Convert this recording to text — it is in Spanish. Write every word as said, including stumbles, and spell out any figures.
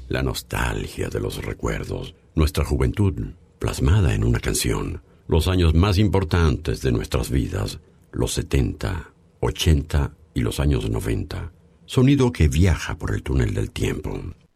La nostalgia de los recuerdos, nuestra juventud plasmada en una canción, los años más importantes de nuestras vidas, los setenta, ochenta y los años noventa. Sonido que viaja por el túnel del tiempo.